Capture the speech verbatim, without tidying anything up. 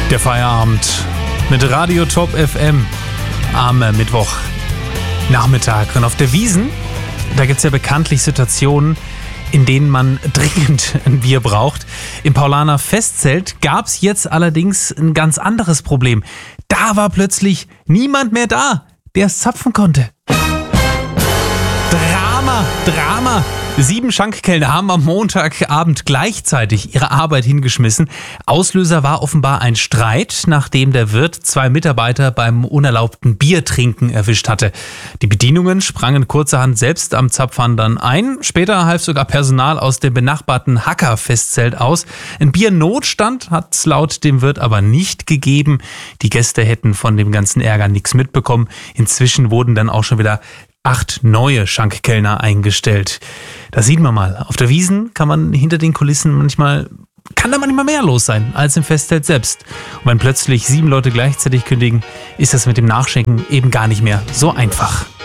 Der Feierabend mit Radio Top F M am Mittwoch Nachmittag. Und auf der Wiesn, da gibt es ja bekanntlich Situationen, in denen man dringend ein Bier braucht. Im Paulaner Festzelt gab es jetzt allerdings ein ganz anderes Problem. Da war plötzlich niemand mehr da, der es zapfen konnte. Drama, Drama. Sieben Schankkellner haben am Montagabend gleichzeitig ihre Arbeit hingeschmissen. Auslöser war offenbar ein Streit, nachdem der Wirt zwei Mitarbeiter beim unerlaubten Biertrinken erwischt hatte. Die Bedienungen sprangen kurzerhand selbst am Zapfhahn dann ein. Später half sogar Personal aus dem benachbarten Hacker-Festzelt aus. Ein Biernotstand hat es laut dem Wirt aber nicht gegeben. Die Gäste hätten von dem ganzen Ärger nichts mitbekommen. Inzwischen wurden dann auch schon wieder acht neue Schankkellner eingestellt. Da sieht man mal, auf der Wiesn kann man hinter den Kulissen manchmal, kann da manchmal mehr los sein als im Festzelt selbst. Und wenn plötzlich sieben Leute gleichzeitig kündigen, ist das mit dem Nachschenken eben gar nicht mehr so einfach.